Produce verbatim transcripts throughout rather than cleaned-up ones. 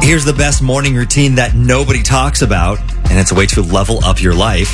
Here's the best morning routine that nobody talks about, and it's a way to level up your life.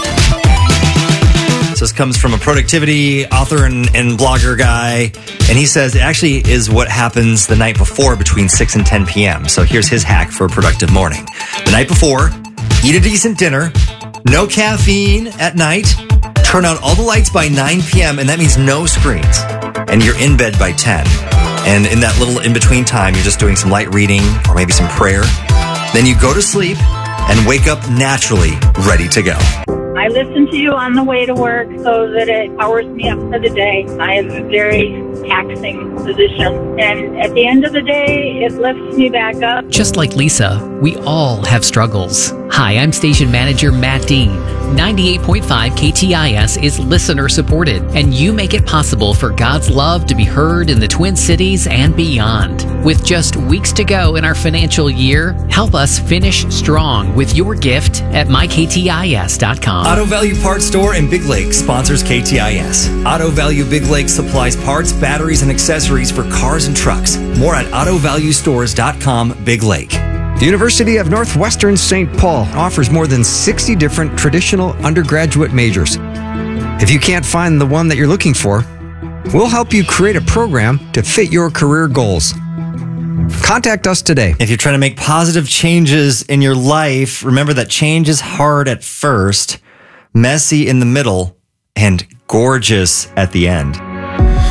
So this comes from a productivity author and, and blogger guy, and he says it actually is what happens the night before between six and ten p.m. So here's his hack for a productive morning. The night before, eat a decent dinner, no caffeine at night, turn out all the lights by nine p.m., and that means no screens, and you're in bed by ten. And in that little in-between time, you're just doing some light reading or maybe some prayer. Then you go to sleep and wake up naturally ready to go. I listen to you on the way to work so that it powers me up for the day. I have a very taxing position. And at the end of the day, it lifts me back up. Just like Lisa, we all have struggles. Hi, I'm station manager Matt Dean. ninety-eight point five K T I S is listener supported, and you make it possible for God's love to be heard in the Twin Cities and beyond. With just weeks to go in our financial year, help us finish strong with your gift at my k t i s dot com. Auto Value Parts Store in Big Lake sponsors K T I S. Auto Value Big Lake supplies parts, batteries, and accessories for cars and trucks. More at auto value stores dot com, Big Lake. The University of Northwestern Saint Paul offers more than sixty different traditional undergraduate majors. If you can't find the one that you're looking for, we'll help you create a program to fit your career goals. Contact us today. If you're trying to make positive changes in your life, remember that change is hard at first, messy in the middle, and gorgeous at the end.